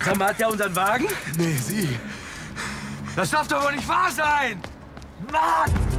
Sag mal, hat der unseren Wagen? Nee, Sie. Das darf doch wohl nicht wahr sein! Mann!